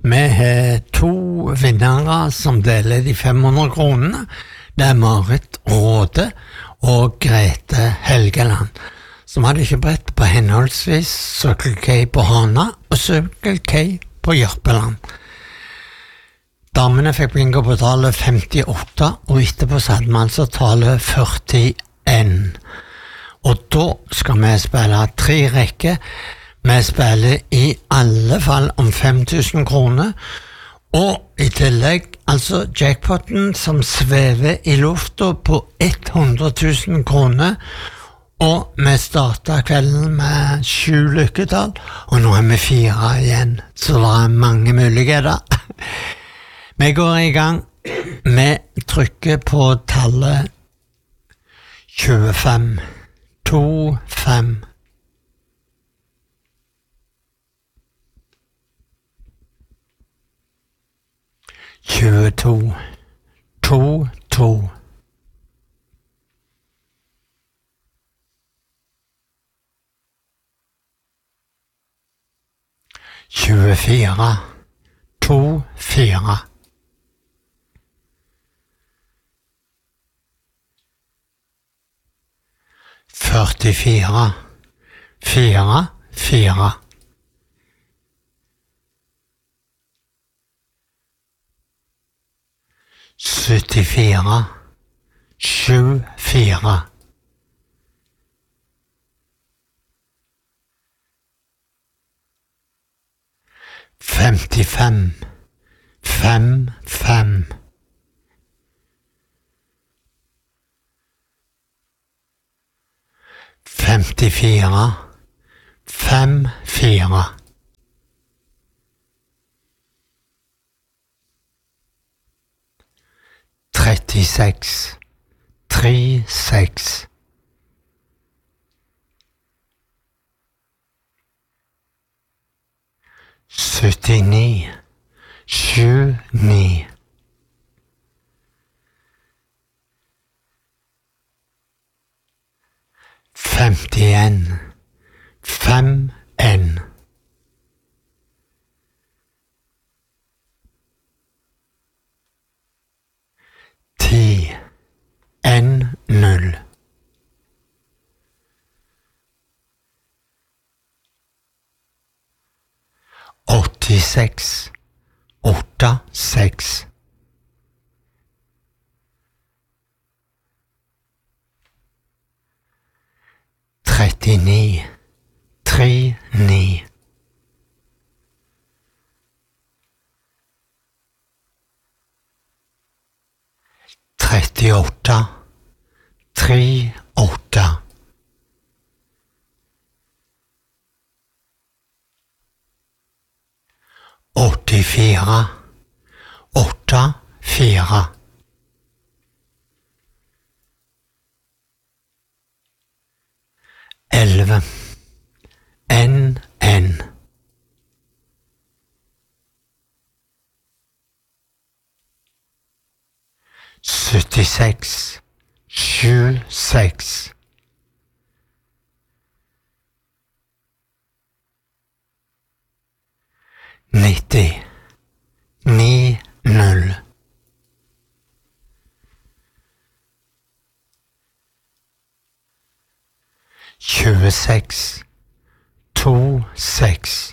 Vi har 2 vinnere som deler de 500 kronene. Det Marit Råde og Grete Helgeland, som hadde kjøpt på henholdsvis Circle K på Hana og Circle K på Jørpeland. Damene fikk bingo på tallet 58, og etterpå så hadde man altså tallet 41. Og da skal vi spille 3 rekker. Vi spiller i alle fall om 5.000 kroner, og i tillegg altså jackpotten som svever i lufta på 100.000 kroner, og vi starter kvelden med 7 lykketall, og nå vi 4 igjen, så det mange muligheter. Vi går i gang. Vi trykker på tallet 25, 2, 5. 22, 2, 2. 24, 2, 4. 44, 4, 4. 74, 7, 4. 55, 5, 5. 54, 5, 4. 36, 3, 6. 79, 7, 9. 51, 5, 1. 10, 1, 0. 86, 8, 6. 39, 3, 9. 38, 3, 8. 84, 8, 4. 11, 1, 1. 76, 7, 6. 90, 9, 0. 26, 2, 6.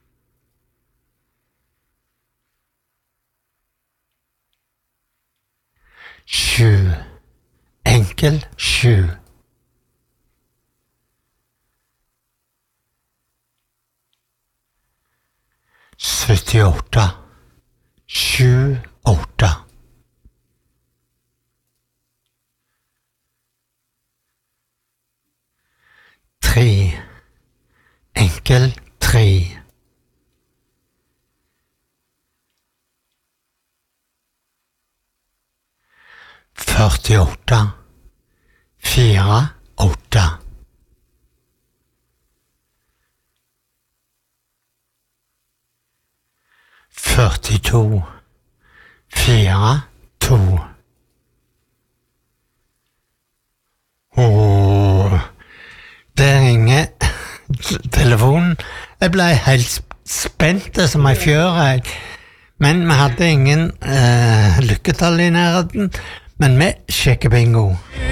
7, enkel 7. 78, 7, 8. 3, enkel 3. 48, 4, 8. 42, 4, 2. Det ringer telefonen. Jeg ble helt spent som ei fjør. Men vi hadde ingen lykketall i nærheten, men vi sjekker bingo.